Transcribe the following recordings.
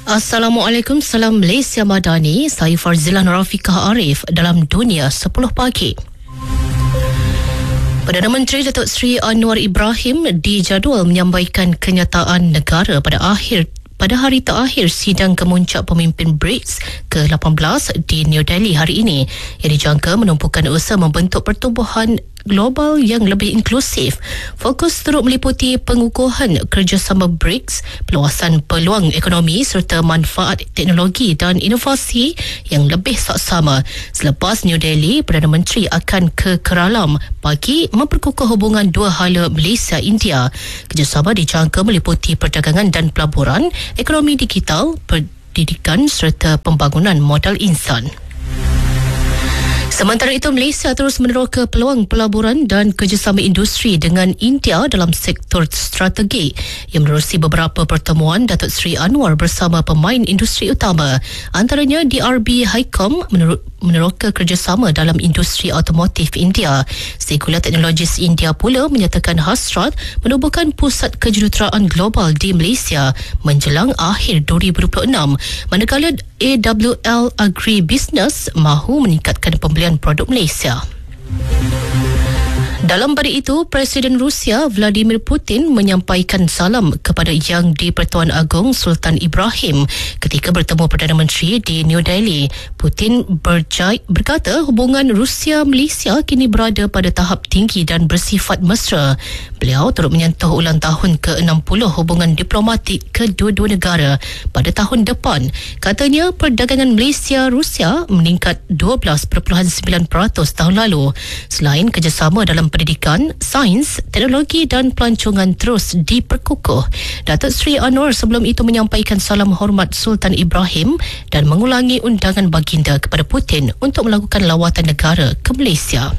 Assalamualaikum, salam Malaysia Madani. Saya Farzilah Nurafiqah Arif dalam Dunia 10 Pagi. Perdana Menteri Datuk Seri Anwar Ibrahim dijadual menyampaikan kenyataan negara pada hari terakhir sidang kemuncak pemimpin BRICS ke-18 di New Delhi hari ini, yang dijangka menumpukan usaha membentuk pertumbuhan global yang lebih inklusif. Fokus turut meliputi pengukuhan kerjasama BRICS, peluasan peluang ekonomi serta manfaat teknologi dan inovasi yang lebih saksama. Selepas New Delhi, Perdana Menteri akan ke Kuala bagi memperkukuh hubungan dua hala Malaysia-India. Kerjasama dijangka meliputi perdagangan dan pelaburan, ekonomi digital, pendidikan serta pembangunan modal insan. Sementara itu, Malaysia terus meneroka peluang pelaburan dan kerjasama industri dengan India dalam sektor strategi, yang menerusi beberapa pertemuan Datuk Seri Anwar bersama pemain industri utama. Antaranya DRB Highcom meneroka kerjasama dalam industri automotif India. Sekular Teknologis India pula menyatakan hasrat menubuhkan pusat kejuruteraan global di Malaysia menjelang akhir 2026, manakala AWL Agribusiness mahu meningkatkan pembelian produk Malaysia. Dalam pada itu, Presiden Rusia Vladimir Putin menyampaikan salam kepada Yang di-Pertuan Agong Sultan Ibrahim ketika bertemu Perdana Menteri di New Delhi. Putin berkata hubungan Rusia-Malaysia kini berada pada tahap tinggi dan bersifat mesra. Beliau turut menyentuh ulang tahun ke-60 hubungan diplomatik kedua-dua negara pada tahun depan. Katanya perdagangan Malaysia-Rusia meningkat 12.9% tahun lalu. Selain kerjasama dalam pendidikan, sains, teknologi dan pelancongan terus diperkukuh. Datuk Seri Anwar sebelum itu menyampaikan salam hormat Sultan Ibrahim dan mengulangi undangan baginda kepada Putin untuk melakukan lawatan negara ke Malaysia.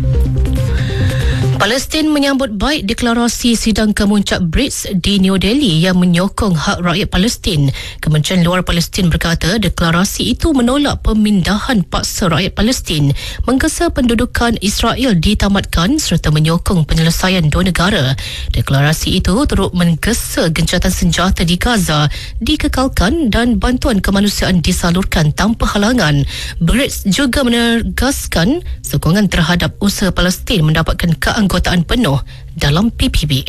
Palestin menyambut baik deklarasi sidang kemuncak BRICS di New Delhi yang menyokong hak rakyat Palestin. Kementerian Luar Palestin berkata deklarasi itu menolak pemindahan paksa rakyat Palestin, menggesa pendudukan Israel ditamatkan serta menyokong penyelesaian dua negara. Deklarasi itu turut menggesa gencatan senjata di Gaza dikekalkan dan bantuan kemanusiaan disalurkan tanpa halangan. BRICS juga menegaskan sokongan terhadap usaha Palestin mendapatkan keanggotaan penuh dalam PBB.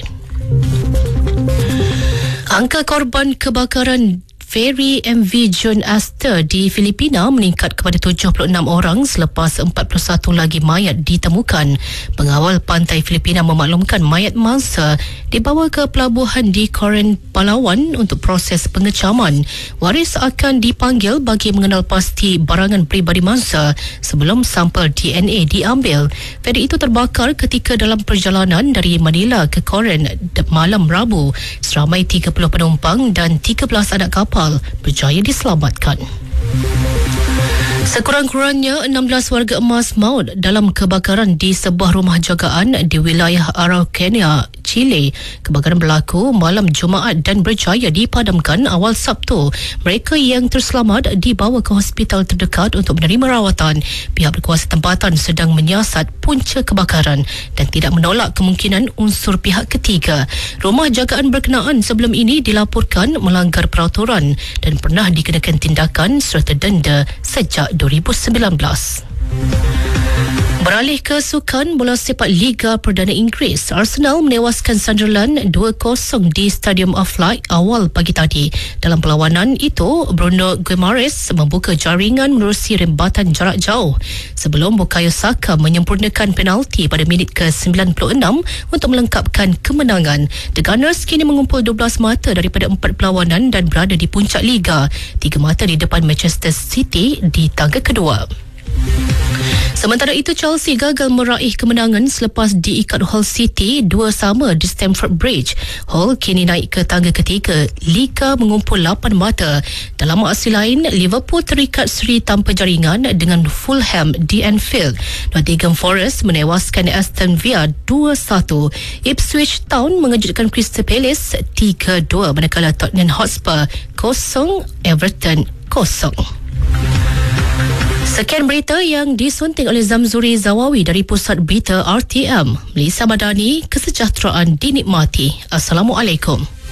Angka korban kebakaran feri MV John Astor di Filipina meningkat kepada 76 orang selepas 41 lagi mayat ditemukan. Pengawal pantai Filipina memaklumkan mayat mangsa dibawa ke pelabuhan di Coron, Palawan untuk proses pengecaman. Waris akan dipanggil bagi mengenal pasti barangan peribadi mangsa sebelum sampel DNA diambil. Feri itu terbakar ketika dalam perjalanan dari Manila ke Coron malam Rabu. Seramai 30 penumpang dan 13 anak kapal berjaya diselamatkan. Sekurang-kurangnya 16 warga emas maut dalam kebakaran di sebuah rumah jagaan di wilayah Araucania, Chile. Kebakaran berlaku malam Jumaat dan berjaya dipadamkan awal Sabtu. Mereka yang terselamat dibawa ke hospital terdekat untuk menerima rawatan. Pihak berkuasa tempatan sedang menyiasat punca kebakaran dan tidak menolak kemungkinan unsur pihak ketiga. Rumah jagaan berkenaan sebelum ini dilaporkan melanggar peraturan dan pernah dikenakan tindakan serta denda sejak 2019. Beralih ke sukan bola sepak Liga Perdana Inggeris, Arsenal menewaskan Sunderland 2-0 di Stadium of Light awal pagi tadi. Dalam perlawanan itu, Bruno Guimaraes membuka jaringan menerusi rembatan jarak jauh sebelum Bukayo Saka menyempurnakan penalti pada minit ke-96 untuk melengkapkan kemenangan. The Gunners kini mengumpul 12 mata daripada 4 perlawanan dan berada di puncak Liga, 3 mata di depan Manchester City di tangga kedua. Sementara itu, Chelsea gagal meraih kemenangan selepas diikat Hull City 2-2 di Stamford Bridge. Hull kini naik ke tangga ketiga Liga mengumpul 8 mata. Dalam aksi lain, Liverpool terikat seri tanpa jaringan dengan Fulham di Anfield. Nottingham Forest menewaskan Aston Villa 2-1. Ipswich Town mengejutkan Crystal Palace 3-2, manakala Tottenham Hotspur 0, Everton 0. Sekian berita yang disunting oleh Zamzuri Zawawi dari Pusat Berita RTM. Malaysia Madani, kesejahteraan dinikmati. Assalamualaikum.